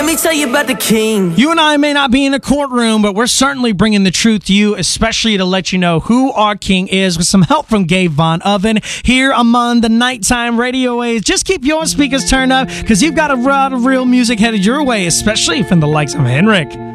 me tell you about the king. You and I may not be in a courtroom, but we're certainly bringing the truth to you, especially to let you know who our king is, with some help from Gabe Von Oven here among the nighttime radio waves. Just keep your speakers turned up, because you've got a lot of real music headed your way, especially from the likes of Henrik.